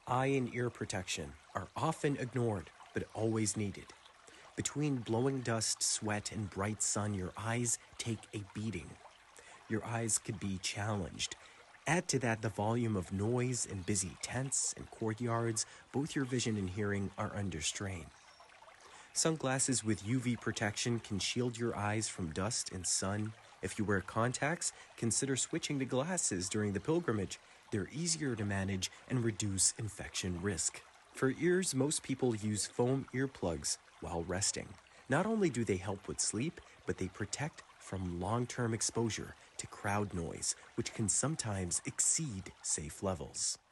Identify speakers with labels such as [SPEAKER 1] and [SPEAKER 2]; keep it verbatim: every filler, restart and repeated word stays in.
[SPEAKER 1] Eye and ear protection are often ignored, but always needed. Between blowing dust, sweat, and bright sun, your eyes take a beating. Your eyes could be challenged. Add to that the volume of noise in busy tents and courtyards, both your vision and hearing are under strain. Sunglasses with U V protection can shield your eyes from dust and sun. If you wear contacts, consider switching to glasses during the pilgrimage. They're easier to manage and reduce infection risk. For ears, most people use foam earplugs while resting. Not only do they help with sleep, but they protect from long-term exposure to crowd noise, which can sometimes exceed safe levels.